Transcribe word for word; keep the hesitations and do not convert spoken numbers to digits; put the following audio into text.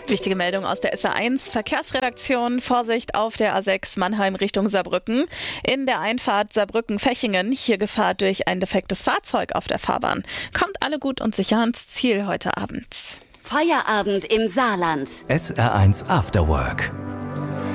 Wichtige Meldung aus der S A eins Verkehrsredaktion. Vorsicht auf der A sechs Mannheim Richtung Saarbrücken. In der Einfahrt Saarbrücken-Fechingen. Hier Gefahr durch ein defektes Fahrzeug auf der Fahrbahn. Kommt alle gut und sicher ans Ziel heute Abend. Feierabend im Saarland. S R eins After Work.